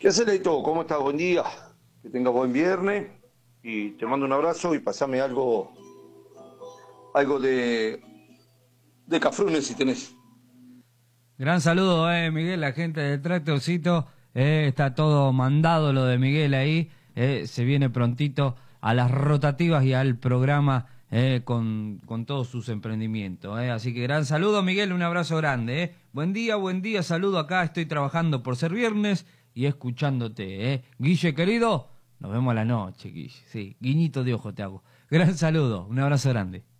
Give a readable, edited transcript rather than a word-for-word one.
¿Qué haces, Leito? ¿Cómo estás? Buen día. Que tengas buen viernes y te mando un abrazo y pasame algo de cafrunes si tenés. Gran saludo, Miguel, la gente del Tractorcito. Está todo mandado lo de Miguel ahí. Se viene prontito a las rotativas y al programa con todos sus emprendimientos. Así que gran saludo, Miguel, un abrazo grande. Buen día, saludo acá. Estoy trabajando por ser viernes y escuchándote. Guille, querido, nos vemos a la noche, Guille. Sí, guiñito de ojo te hago. Gran saludo, un abrazo grande.